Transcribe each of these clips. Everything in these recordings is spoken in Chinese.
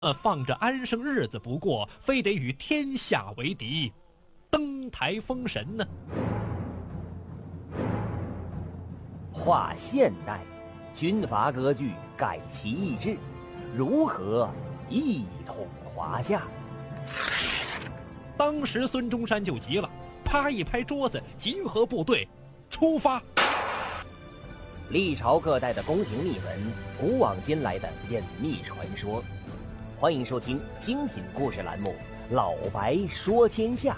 放着安生日子不过，非得与天下为敌，登台封神呢？ 划现代，军阀割据，改旗易帜，如何一统华夏？ 当时孙中山就急了，啪一拍桌子，集合部队，出发。 历朝各代的宫廷秘闻，古往今来的隐秘传说，欢迎收听精品故事栏目《老白说天下》。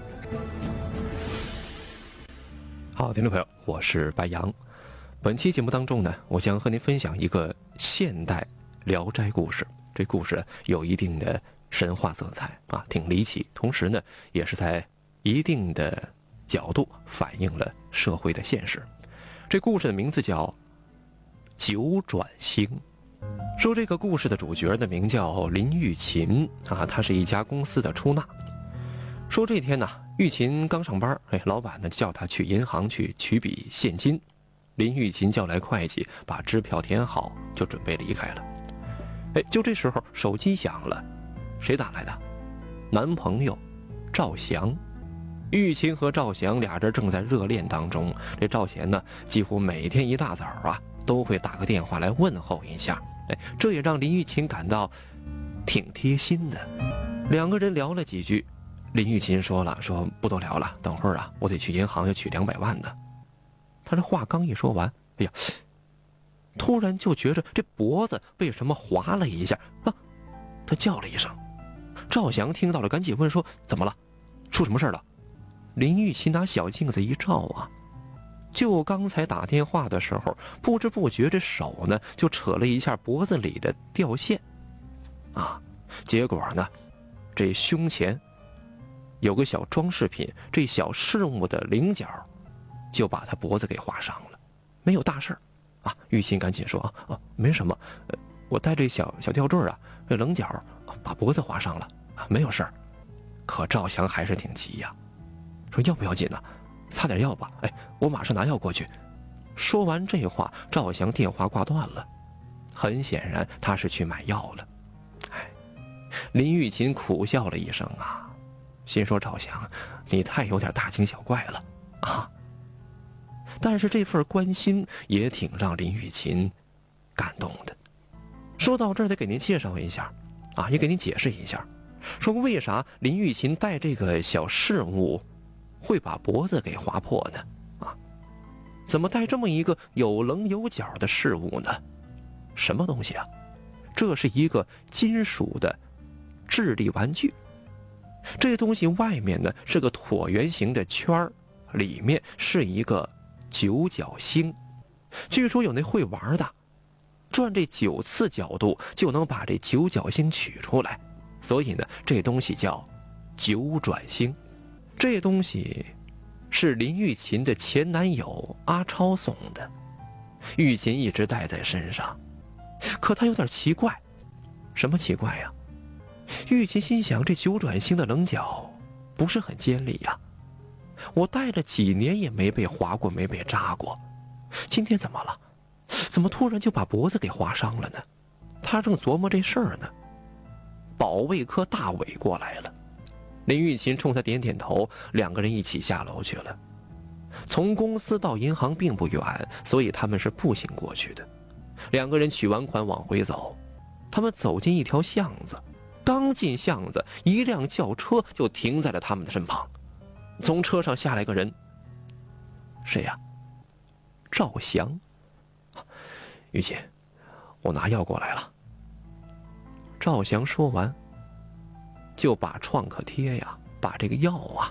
好，听众朋友，我是白杨。本期节目当中呢，我将和您分享一个现代聊斋故事。这故事有一定的神话色彩啊，挺离奇，同时呢，也是在一定的角度反映了社会的现实。这故事的名字叫《九转星》。说这个故事的主角呢，名叫林玉琴啊，他是一家公司的出纳。说这天呢，玉琴刚上班，老板呢叫他去银行去取笔现金。林玉琴叫来会计，把支票填好，就准备离开了。就这时候手机响了，谁打来的？男朋友赵翔。玉琴和赵翔俩人正在热恋当中，这赵贤呢，几乎每天一大早啊，都会打个电话来问候一下。这也让林玉琴感到挺贴心的。两个人聊了几句，林玉琴说了，不多聊了，等会儿啊，我得去银行要取200万呢。他这话刚一说完，哎呀，突然就觉着这脖子为什么滑了一下啊？他叫了一声。赵翔听到了，赶紧问说：“怎么了？出什么事了？”林玉琴拿小镜子一照啊，就刚才打电话的时候，不知不觉这手呢就扯了一下脖子里的吊线啊，结果呢，这胸前有个小装饰品，这小饰物的菱角就把他脖子给划伤了，没有大事啊。玉琴赶紧说没什么，我戴这小吊坠啊，这棱角把脖子划伤了啊，没有事儿。可赵翔还是挺急呀，说要不要紧呢？擦点药吧，我马上拿药过去。说完这话，赵翔电话挂断了。很显然他是去买药了。林玉琴苦笑了一声啊，心说赵翔，你太有点大惊小怪了啊。但是这份关心也挺让林玉琴感动的。说到这儿得给您介绍一下啊，也给您解释一下，说为啥林玉琴带这个小饰物会把脖子给划破呢？啊，怎么带这么一个有棱有角的饰物呢？什么东西啊？这是一个金属的智力玩具。这东西外面呢是个椭圆形的圈儿，里面是一个九角星。据说有那会玩的，转这9次角度就能把这九角星取出来，所以呢，这东西叫九转星。这东西是林玉琴的前男友阿超送的，玉琴一直带在身上。可她有点奇怪，什么奇怪呀？玉琴心想，这九转星的棱角不是很尖利呀，我戴了几年也没被划过，没被扎过，今天怎么了？怎么突然就把脖子给划伤了呢？她正琢磨这事儿呢，保卫科大伟过来了。林玉琴冲他点点头，两个人一起下楼去了。从公司到银行并不远，所以他们是步行过去的。两个人取完款往回走，他们走进一条巷子，刚进巷子，一辆轿车就停在了他们的身旁。从车上下来个人，谁呀？赵翔。玉琴，我拿药过来了。赵翔说完，就把创可贴呀，把这个药啊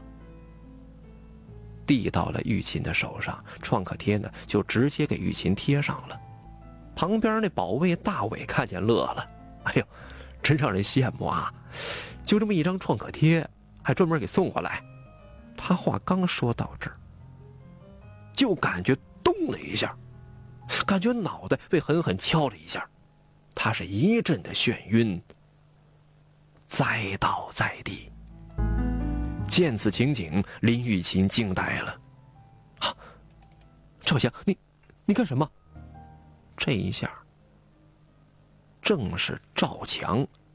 递到了玉琴的手上，创可贴呢就直接给玉琴贴上了。旁边那保卫大伟看见乐了，哎呦，真让人羡慕啊！就这么一张创可贴，还专门给送过来。他话刚说到这儿，就感觉动了一下，感觉脑袋被狠狠敲了一下，他是一阵的眩晕，栽倒在地。见此情景，林玉琴惊呆了。赵翔，你干什么？这一下正是赵强